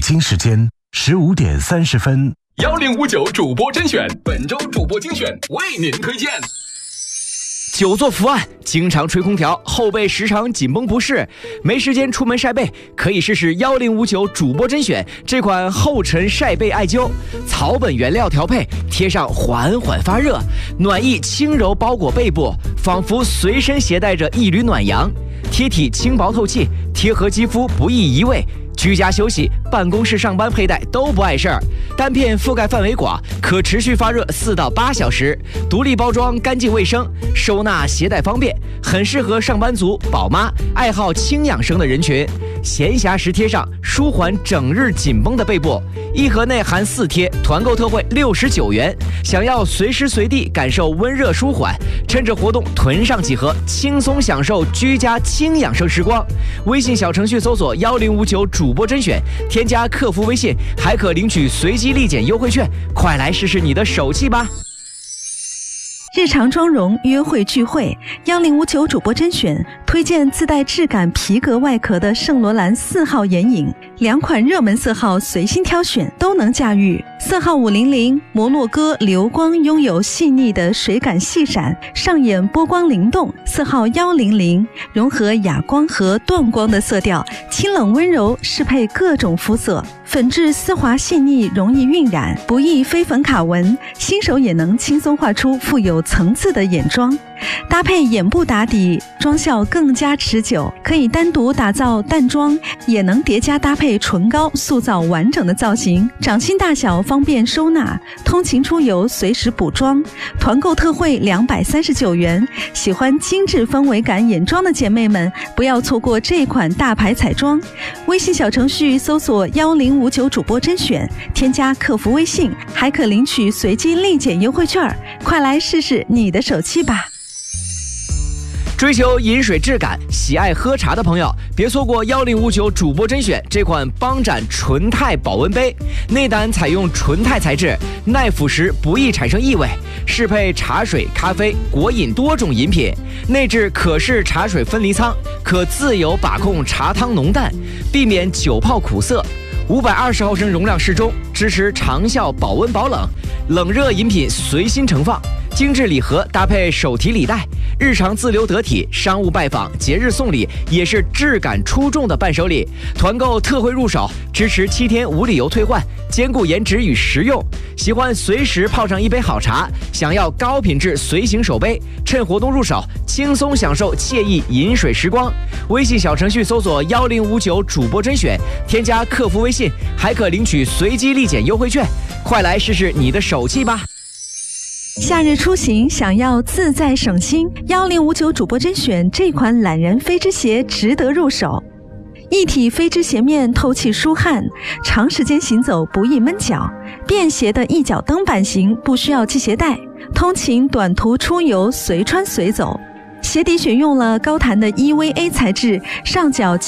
京时间15点30分。 1059主播甄选，本周主播精选为您推荐。 久坐伏案，经常吹空调，后背时常紧绷不适，没时间出门晒背，可以试试1059主播甄选这款厚尘晒背艾灸，草本原料调配，贴上缓缓发热，暖意轻柔包裹背部，仿佛随身携带着一缕暖阳，贴体轻薄透气，贴合肌肤不易移位。居家休息、办公室上班佩戴都不碍事儿，单片覆盖范围广，可持续发热4到8小时，独立包装干净卫生，收纳携带方便，很适合上班族、宝妈、爱好轻养生的人群。闲暇时贴上，舒缓整日紧绷的背部。一盒内含4贴，团购特惠69元。想要随时随地感受温热舒缓，趁着活动囤上几盒，轻松享受居家轻养生时光。微信小程序搜索1059主播甄选，添加客服微信，还可领取随机立减优惠券，快来试试你的手气吧！ 日常妆容约会聚会，1059主播甄选推荐自带质感皮革外壳的圣罗兰4号眼影，2款热门色号随心挑选，都能驾驭。色号500摩洛哥流光拥有细腻的水感细闪，上眼波光灵动。色号100融合哑光和断光的色调，清冷温柔，适配各种肤色。粉质丝滑细腻，容易晕染，不易飞粉卡纹，新手也能轻松画出富有层次的眼妆。搭配眼部打底，妆效更加持久，可以单独打造淡妆，也能叠加搭配唇膏，塑造完整的造型。掌心大小方便收纳，通勤出游随时补妆。团购特惠239元，喜欢精致氛围感眼妆的姐妹们，不要错过这款大牌彩妆。微信小程序搜索1059主播甄选，添加客服微信，还可领取随机立减优惠券，快来试试你的手气吧！ 追求饮水质感、喜爱喝茶的朋友，别错过1059主播甄选这款邦展纯钛保温杯。内胆采用纯钛材质，耐腐蚀，不易产生异味，适配茶水、咖啡、果饮多种饮品。内置可视茶水分离仓，可自由把控茶汤浓淡，避免久泡苦涩。520毫升容量适中，支持长效保温保冷，冷热饮品随心盛放。精致礼盒搭配手提礼袋，日常自留得体，商务拜访、节日送礼也是质感出众的伴手礼。团购特惠入手，支持7天无理由退换，兼顾颜值与实用。喜欢随时泡上一杯好茶，想要高品质随行手杯，趁活动入手，轻松享受惬意饮水时光。微信小程序搜索1059主播甄选，添加客服微信，还可领取随机立减优惠券，快来试试你的手气吧！ 夏日出行想要自在省心，1059主播甄选这款懒人飞织鞋值得入手。一体飞织鞋面透气疏汗，长时间行走不易闷脚，便携的一脚蹬版型，不需要系鞋带，通勤短途出游随穿随走。鞋底选用了高弹的 EVA 材质，上脚